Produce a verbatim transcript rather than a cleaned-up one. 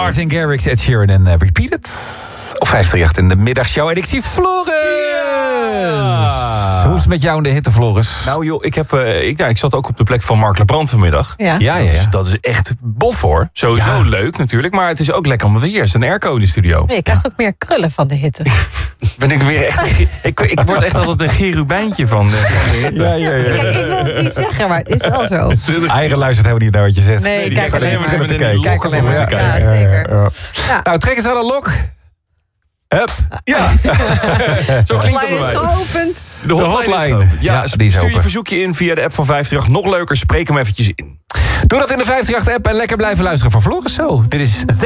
Martin Garrix, Ed Sheeran en uh, Repeat It. Op vijf drie acht in de middagshow. En ik zie Floris. Ja. Hoe is het met jou in de hitte, Floris? Nou joh, ik, heb, uh, ik, nou, ik zat ook op de plek van Mark Lebrand vanmiddag. Ja. Ja, ja, ja. Dus dat is echt bof hoor. Sowieso Ja. leuk natuurlijk. Maar het is ook lekker, want hier is een airco in de studio. Nee, je krijgt ook meer krullen van de hitte. Ben ik weer echt... een ge- ik, ik word echt altijd een gerubijntje van de, van de hitte. Ja, ja, ja. Kijk, ik wil het niet zeggen, maar het is wel zo. Eigen luistert helemaal niet naar wat je zegt. Nee, die kijk kijkt alleen maar. met te een kijken. lokken Kijk alleen van maar. te Ja, kijken. zeker. Ja. Ja. Nou, trek eens aan de lok. Hup. Ja, zo klinkt Hotline het is bij mij. geopend. De hotline, hotline. is open. Ja, Ja, die is stuur je open. verzoekje in via de app van vijf drie acht. Nog leuker, spreek hem eventjes in. Doe dat in de vijf drie acht app en lekker blijven luisteren van Floris zo. Dit is